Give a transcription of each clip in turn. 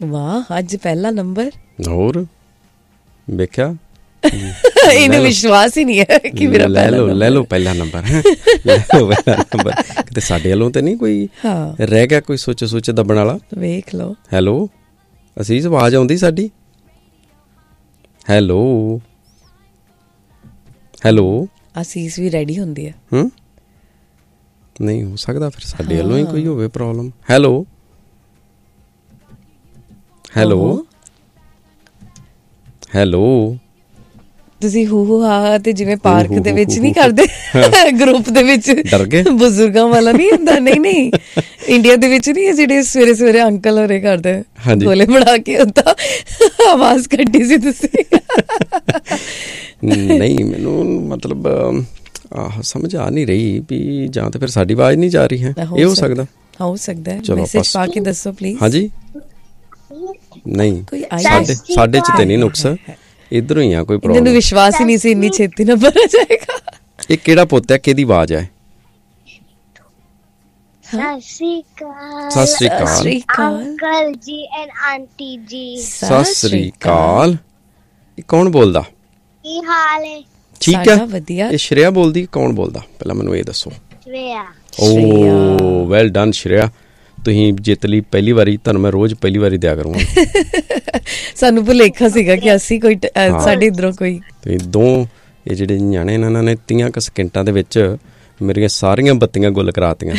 ਵਾਹ, ਅੱਜ ਪਹਿਲਾ ਨੰਬਰ। ਹੋਰ ਵੇਖਿਆ, ਇਹਨੂੰ ਵਿਸ਼ਵਾਸ ਹੀ ਨਹੀਂ ਹੈ ਕਿ ਮੇਰਾ ਲੈ ਲਓ ਪਹਿਲਾ ਨੰਬਰ। ਲੈ ਲਓ ਪਹਿਲਾ ਨੰਬਰ। ਕਿਤੇ ਸਾਡੇ ਵੱਲੋਂ ਤੇ ਨਹੀਂ ਕੋਈ ਰਹਿ ਗਿਆ ਕੋਈ ਸੋਚ ਦੱਬਣ ਵਾਲਾ? ਵੇਖ ਲਓ। ਹੈਲੋ ਅਸੀਸ, ਆਵਾਜ਼ ਆਉਂਦੀ ਸਾਡੀ? Hello hello. ਅਸੀਸ ਵੀ ਰੈਡੀ ਹੁੰਦੀ ਹੈ। ਨਹੀਂ ਹੋ ਸਕਦਾ ਫਿਰ ਸਾਡੇ ਵੱਲੋਂ ਹੀ ਕੋਈ ਹੋਵੇ ਪ੍ਰੋਬਲਮ। Hello hello hello. ਤੁਸੀਂ ਹੂ ਹਾ ਤੇ ਜਿਵੇਂ ਪਾਰਕ ਦੇ ਵਿੱਚ ਨਹੀਂ ਕਰਦੇ ਗਰੁੱਪ ਦੇ ਵਿੱਚ, ਡਰ ਗਏ ਬਜ਼ੁਰਗਾਂ ਵਾਲਾ ਨਹੀਂ ਹੁੰਦਾ। ਨਹੀਂ ਇੰਡੀਆ ਦੇ ਵਿੱਚ ਨਹੀਂ, ਜਿਹੜੇ ਸਵੇਰੇ ਸਵੇਰੇ ਅੰਕਲ ਹੋਰੇ ਕਰਦੇ ਗੋਲੇ ਬਣਾ ਕੇ, ਉਦਾਂ ਆਵਾਜ਼ ਕੱਢੀ ਸੀ ਤੁਸੀਂ? ਨਹੀਂ ਮੈਨੂੰ ਮਤਲਬ ਸਮਝ ਆ ਨਹੀਂ ਰਹੀ ਵੀ ਜਾਂ ਤਾਂ ਫਿਰ ਸਾਡੀ ਆਵਾਜ਼ ਨਹੀਂ ਜਾ ਰਹੀ ਹੈ। ਇਹ ਹੋ ਸਕਦਾ ਮੈਸੇਜ ਪਾ ਕੇ ਦੱਸੋ ਪਲੀਜ਼। ਹਾਂਜੀ ਨਹੀਂ, ਸਾਡੇ ਚ ਤੇ ਨਹੀਂ ਨੁਕਸ, ਇੱਧਰੋਂ ਹੀ ਆ ਕੋਈ ਪ੍ਰੋਬਲਮ। ਮੈਨੂੰ ਵਿਸ਼ਵਾਸ ਹੀ ਨਹੀਂ ਸੀ ਇੰਨੀ ਛੇਤੀ ਨਾ ਭਰ ਜਾਏਗਾ। ਇਹ ਕਿਹੜਾ ਪੁੱਤ ਹੈ, ਕਿਹਦੀ ਆਵਾਜ਼ ਹੈ? ਸਤਿ ਸ਼੍ਰੀ ਅਕਾਲ ਅੰਕਲ ਜੀ ਐਂਡ ਆਂਟੀ ਜੀ। ਸਤਿ ਸ਼੍ਰੀ ਅਕਾਲ। ਇਹ ਕੌਣ ਬੋਲਦਾ? ਕੀ ਹਾਲ ਹੈ? ਠੀਕ ਹੈ, ਵਧੀਆ। ਇਹ ਸ਼੍ਰੇਆ ਬੋਲਦੀ? ਕੌਣ ਬੋਲਦਾ ਪਹਿਲਾਂ ਮੈਨੂੰ ਇਹ ਦੱਸੋ। ਸ਼੍ਰੇਆ। ਓ ਵੈਲ ਡਨ ਸ਼੍ਰੇਆ, ਤੁਸੀਂ ਜਿੱਤ ਲਈ ਪਹਿਲੀ ਵਾਰੀ। ਤੁਹਾਨੂੰ ਮੈਂ ਰੋਜ਼ ਪਹਿਲੀ ਵਾਰੀ ਦਿਆ ਕਰੂੰਗਾ। ਸਾਨੂੰ ਭੁਲੇਖਾ ਸੀਗਾ ਕਿ ਅਸੀਂ ਕੋਈ ਸਾਡੇ ਇੱਧਰੋਂ ਕੋਈ। ਤੁਸੀਂ ਦੋ ਇਹ ਜਿਹੜੇ ਨਿਆਣੇ ਇਹਨਾਂ ਨੇ 30 ਸਕਿੰਟਾਂ ਦੇ ਵਿੱਚ ਮੇਰੀਆਂ ਸਾਰੀਆਂ ਬੱਤੀਆਂ ਗੁੱਲ ਕਰਾਤੀਆਂ।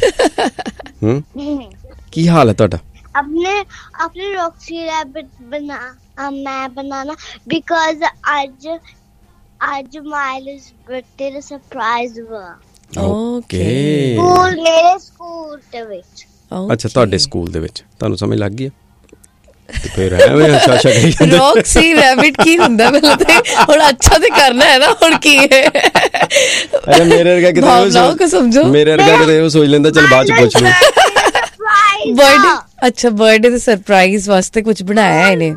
ਕੀ ਹਾਲ ਹੈ ਤੁਹਾਡਾ? ਆਪਣੇ ਰੌਕਸੀ ਰੈਬਿਟ ਮੈਂ ਬਣਾਣਾ ਬਿਕਾਜ਼ ਅੱਜ ਮਾਈਲਸ ਬਰਥਡੇ ਦਾ ਸਰਪ੍ਰਾਈਜ਼ ਵਾ। ਓਕੇ। ਮੇਰੇ ਸਕੂਲ ਦੇ ਵਿੱਚ। ਅੱਛਾ, ਤੁਹਾਡੇ ਸਕੂਲ ਦੇ ਵਿੱਚ। ਤੁਹਾਨੂੰ ਸਮਝ ਲੱਗ ਗਈ? ਫਿਰ ਐਵੇਂ ਸ਼ਾਸ਼ਾ ਕਰੀ ਜਾਂਦੇ। ਰੌਕਸੀ ਰੈਬਿਟ ਕੀ ਹੁੰਦਾ? ਪਹਿਲਾਂ ਤੇ ਹੁਣ ਅੱਛਾ ਤੇ ਕਰਨਾ ਹੈ ਨਾ, ਹੁਣ ਕੀ ਹੈ? ਅਰੇ ਮੇਰੇ ਵਰਗਾ ਕਿਤੇ ਸਮਝੋ, ਮੇਰੇ ਵਰਗਾ ਕਿਤੇ ਉਹ ਸੋਚ ਲੈਂਦਾ ਚਲ ਬਾਅਦ ਚ ਪੁੱਛ ਲੂ। ਬਰਥਡੇ, ਅੱਛਾ ਬਰਥਡੇ ਦੇ ਸਰਪ੍ਰਾਈਜ਼ ਵਾਸਤੇ ਕੁਝ ਬਣਾਇਆ ਇਹਨੇ?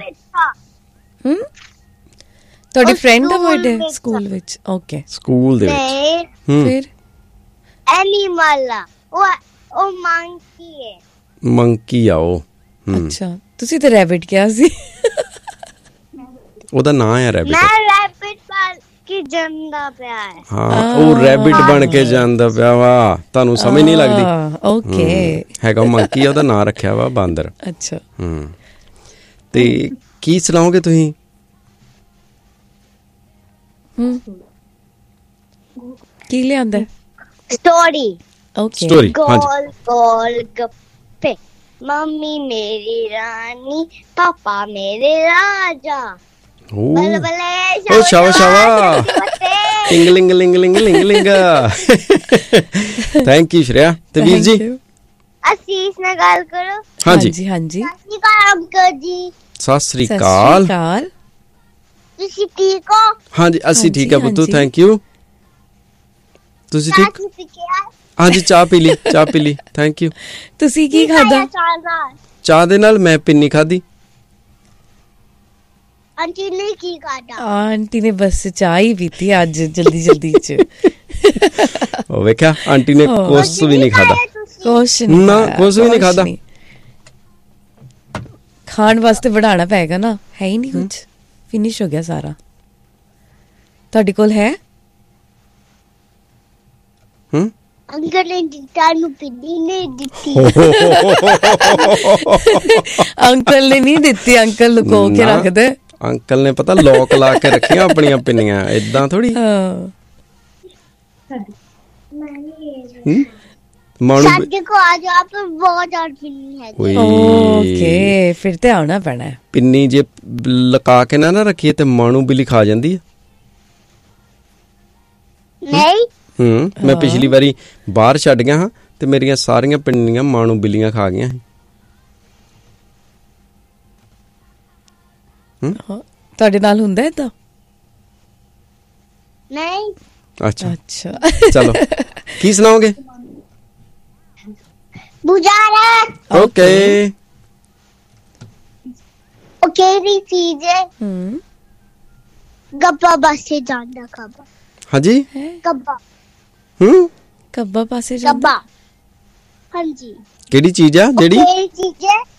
ਤੁਹਾਡੀ ਫਰੈਂਡ ਦਾ ਬਰਥਡੇ ਸਕੂਲ ਵਿੱਚ? ਓਕੇ, ਸਕੂਲ ਦੇ ਵਿੱਚ। ਫਿਰ ਐਨੀਮਲ ਉਹ ਮੰਕੀ ਹੈ। ਮੰਕੀ ਆ ਉਹ? ਅੱਛਾ, ਤੁਸੀਂ ਤਾਂ ਰੈਬਿਟ ਕਿਹਾ ਸੀ। ਉਹਦਾ ਨਾਂ ਹੈ ਰੈਬਿਟ। ਮੈਂ ਰੈਬਿਟ ਬਣ ਕੇ ਜਾਂਦਾ ਪਿਆ ਹੈ। ਹਾਂ, ਉਹ ਰੈਬਿਟ ਬਣ ਕੇ ਜਾਂਦਾ ਪਿਆ ਵਾ। ਤੁਹਾਨੂੰ ਸਮਝ ਨਹੀਂ ਲੱਗਦੀ? ਓਕੇ, ਹੈਗਾ ਮੰਕੀ, ਉਹਦਾ ਨਾਂ ਰੱਖਿਆ ਵਾ ਬਾਂਦਰ। ਅੱਛਾ। ਤੇ ਕੀ ਸੁਣਾਓਗੇ ਤੁਸੀਂ? ਕੀ ਲਿਆਂਦਾ? ਸਟੋਰੀ। ਓਕੇ। ਗੋਲ ਗੋਲ ਗੱਪੇ, ਮੰਮੀ ਮੇਰੀ ਰਾਣੀ, ਪਾਪਾ ਮੇਰੇ ਰਾਜਾ। ਬੱਲੇ ਬੱਲੇ, ਓ ਸ਼ਾਵਾ ਸ਼ਾਵਾ, ਟਿੰਗਲਿੰਗ ਲਿੰਗ ਲਿੰਗ ਲਿੰਗ ਲਿੰਗ। Thank you Shreya. ਤੇ ਵੀਰ ਜੀ ਅਸੀਸ ਨਾਲ ਗੱਲ ਕਰੋ। ਹਾਂਜੀ ਹਾਂਜੀ। ਅੰਕਲ ਜੀ ਸਤਿ ਸ੍ਰੀ ਅਕਾਲ। ਤੁਸੀਂ ਠੀਕ ਹੋ? ਹਾਂਜੀ ਅਸੀਂ ਠੀਕ ਆ ਪੁੱਤੂ, ਥੈਂਕ ਯੂ। ਤੁਸੀਂ ਠੀਕ? ਹਾਂਜੀ ਚਾਹ ਪੀ ਲਈ, ਥੈਂਕ ਯੂ। ਤੁਸੀਂ ਕੀ ਖਾਧਾ? ਚਾਹ ਦੇ ਨਾਲ ਮੈਂ ਪਿੰਨੀ ਖਾਧੀ। ਆਂਟੀ ਨੇ ਕੀ ਖਾਧਾ? ਆਂਟੀ ਨੇ ਬਸ ਚਾਹ ਹੀ ਪੀਤੀ ਅੱਜ ਜਲਦੀ ਚ। ਉਹ ਵੇਖਿਆ, ਆਂਟੀ ਨੇ ਕੁਛ ਵੀ ਨਹੀਂ ਖਾਧਾ। ਕੁਛ ਵੀ ਨਹੀਂ ਖਾਧਾ। ਖਾਣ ਵਾਸਤੇ ਬਣਾਉਣਾ ਪਏਗਾ ਨਾ, ਹੈ ਹੀ ਨਹੀਂ ਕੁਝ। ਫਿਨਿਸ਼ ਹੋ ਗਿਆ ਸਾਰਾ। ਤੁਹਾਡੇ ਕੋਲ ਹੈ? ਅੰਕਲ ਨੇ ਤੁਹਾਨੂੰ ਪਿੰਨੀ ਨਹੀਂ ਦਿੱਤੀ। ਅੰਕਲ ਨੇ ਨਹੀਂ ਦਿੱਤੀ, ਅੰਕਲ ਲੁਕੋ ਕੇ ਰੱਖਦੇ। ਅੰਕਲ ਨੇ ਪਤਾ ਲੋਕ ਲਾ ਕੇ ਰੱਖੀਆਂ ਆਪਣੀਆਂ ਪਿੰਨੀਆਂ, ਏਦਾਂ ਥੋੜੀ। ਸਾਡੇ ਕੋ ਆ ਜਾਓ, ਆਪ ਬਹੁਤ ਜ਼ਿਆਦਾ ਪਿੰਨੀ ਹੈ। ਓਕੇ, ਫਿਰ ਤੇ ਆਉਣਾ ਪੈਣਾ। ਪਿੰਨੀ ਜੇ ਲੁਕਾ ਕੇ ਨਾ ਰੱਖੀਏ ਤੇ ਮਾਣੂ ਬਿੱਲੀ ਖਾ ਜਾਂਦੀ ਹੈ। ਨਹੀਂ। ਮੈਂ ਪਿਛਲੀ ਵਾਰੀ ਬਾਹਰ ਛੱਡ ਗਿਆ ਹਾਂ ਤੇ ਮੇਰੀਆਂ ਸਾਰੀਆਂ ਪਿੰਨੀਆਂ ਮਾਣੂ ਬਿੱਲੀਆਂ ਖਾ ਗਈਆਂ ਸੀ। ਤੁਹਾਡੇ ਨਾਲ ਹੁੰਦਾ ਏਦਾਂ? ਨਹੀਂ। ਅੱਛਾ ਚਲੋ, ਕੀ ਸੁਣਾਓਗੇ? ਬੁਝਾਰਾ। ਓਕੇ। ਕਿਹੜੀ ਚੀਜ਼ ਹੈ? ਗੱਬਾ ਪਾਸੇ ਜਾਂਦਾ। ਕੱਬਾ। ਹਾਂਜੀ, ਕੱਬਾ। ਕੱਬਾ ਪਾਸੇ ਜਾਂਦਾ। ਹਾਂਜੀ। ਕਿਹੜੀ ਚੀਜ਼ ਆ ਜਿਹੜੀ? ਕਿਹੜੀ ਚੀਜ਼ ਹੈ?